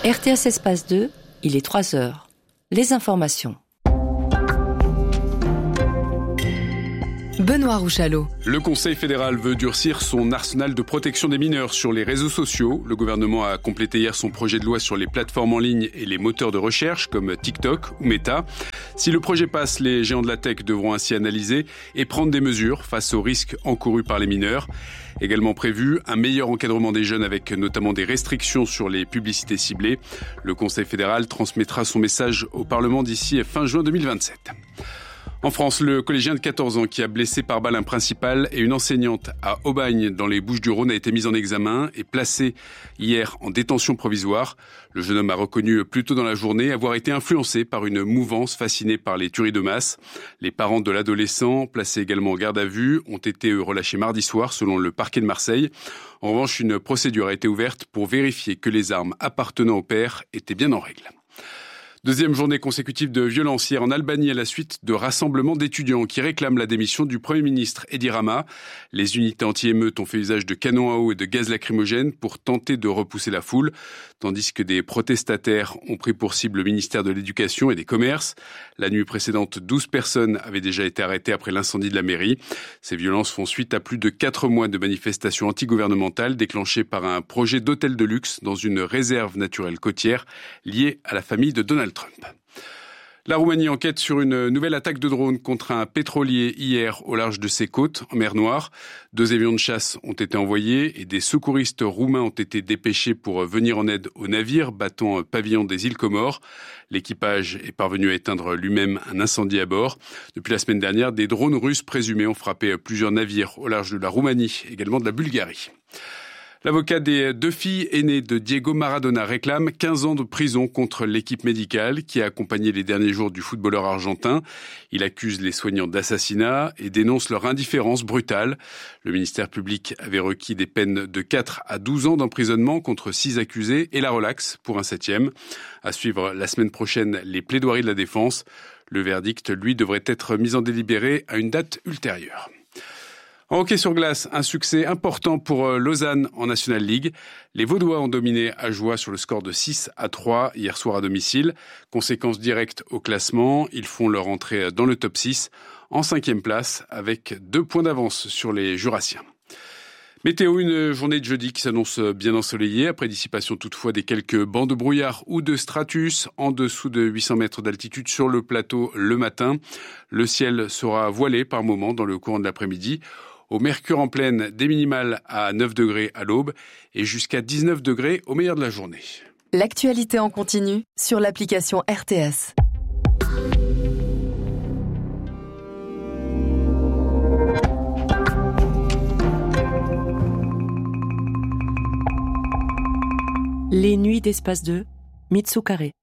RTS Espace 2, il est 3 heures. Les informations. Benoît Rouchalot. Le Conseil fédéral veut durcir son arsenal de protection des mineurs sur les réseaux sociaux. Le gouvernement a complété hier son projet de loi sur les plateformes en ligne et les moteurs de recherche comme TikTok ou Meta. Si le projet passe, les géants de la tech devront ainsi analyser et prendre des mesures face aux risques encourus par les mineurs. Également prévu, un meilleur encadrement des jeunes avec notamment des restrictions sur les publicités ciblées. Le Conseil fédéral transmettra son message au Parlement d'ici fin juin 2027. En France, le collégien de 14 ans qui a blessé par balle un principal et une enseignante à Aubagne dans les Bouches-du-Rhône a été mis en examen et placé hier en détention provisoire. Le jeune homme a reconnu plus tôt dans la journée avoir été influencé par une mouvance fascinée par les tueries de masse. Les parents de l'adolescent, placés également en garde à vue, ont été relâchés mardi soir selon le parquet de Marseille. En revanche, une procédure a été ouverte pour vérifier que les armes appartenant au père étaient bien en règle. Deuxième journée consécutive de violence hier en Albanie à la suite de rassemblements d'étudiants qui réclament la démission du Premier ministre Edi Rama. Les unités anti-émeutes ont fait usage de canons à eau et de gaz lacrymogène pour tenter de repousser la foule, tandis que des protestataires ont pris pour cible le ministère de l'Éducation et des Commerces. La nuit précédente, 12 personnes avaient déjà été arrêtées après l'incendie de la mairie. Ces violences font suite à plus de 4 mois de manifestations antigouvernementales déclenchées par un projet d'hôtel de luxe dans une réserve naturelle côtière liée à la famille de Donald Trump. La Roumanie enquête sur une nouvelle attaque de drone contre un pétrolier hier au large de ses côtes, en mer Noire. 2 avions de chasse ont été envoyés et des secouristes roumains ont été dépêchés pour venir en aide au navire battant pavillon des îles Comores. L'équipage est parvenu à éteindre lui-même un incendie à bord. Depuis la semaine dernière, des drones russes présumés ont frappé plusieurs navires au large de la Roumanie, également de la Bulgarie. L'avocat des 2 filles aînées de Diego Maradona réclame 15 ans de prison contre l'équipe médicale qui a accompagné les derniers jours du footballeur argentin. Il accuse les soignants d'assassinat et dénonce leur indifférence brutale. Le ministère public avait requis des peines de 4 à 12 ans d'emprisonnement contre 6 accusés et la relaxe pour un 7e. À suivre la semaine prochaine les plaidoiries de la défense. Le verdict, lui, devrait être mis en délibéré à une date ultérieure. En hockey sur glace, un succès important pour Lausanne en National League. Les Vaudois ont dominé Ajoie sur le score de 6-3 hier soir à domicile. Conséquence directe au classement, ils font leur entrée dans le top 6 en 5e place avec 2 points d'avance sur les Jurassiens. Météo, une journée de jeudi qui s'annonce bien ensoleillée, après dissipation toutefois des quelques bancs de brouillard ou de stratus en dessous de 800 mètres d'altitude sur le plateau le matin. Le ciel sera voilé par moments dans le courant de l'après-midi. Au mercure en pleine, des minimales à 9 degrés à l'aube et jusqu'à 19 degrés au meilleur de la journée. L'actualité en continu sur l'application RTS. Les nuits d'Espace 2, Mitsu Carré.